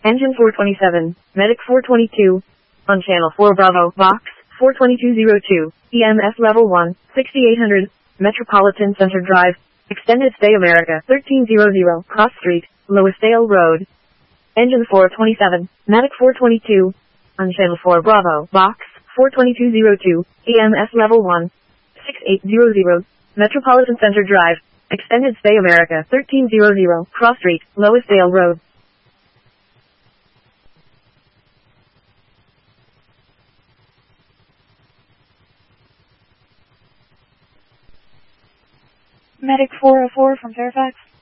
Engine 427, Medic 422. On Channel 4 Bravo, Box 42202, EMS Level 1, 6800, Metropolitan Center Drive, Extended Stay America 1300, Cross Street, Loisdale Road. Engine 427, Medic 422. On Channel 4 Bravo, Box 42202, EMS Level 1, 6800, Metropolitan Center Drive, Extended Stay America 1300, Cross Street, Loisdale Road. Medic 404 from Fairfax.